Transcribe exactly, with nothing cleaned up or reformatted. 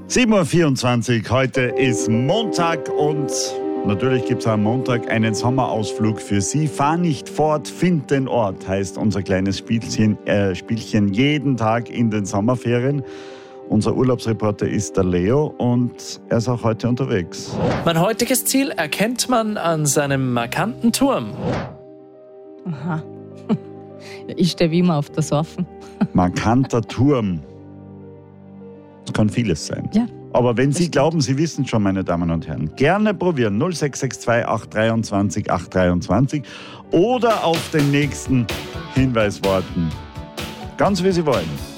sieben Uhr vierundzwanzig, heute ist Montag und natürlich gibt es am Montag einen Sommerausflug für Sie. Fahr nicht fort, find den Ort, heißt unser kleines Spielchen, äh, Spielchen jeden Tag in den Sommerferien. Unser Urlaubsreporter ist der Leo und er ist auch heute unterwegs. Mein heutiges Ziel erkennt man an seinem markanten Turm. Aha. Ich stehe wie immer auf der Surfen. Markanter Turm. Das kann vieles sein. Ja. Aber wenn Sie stimmt. glauben, Sie wissen schon, meine Damen und Herren, gerne probieren. null sechs sechs zwei acht zwei drei acht drei oder auf den nächsten Hinweis warten. Ganz wie Sie wollen.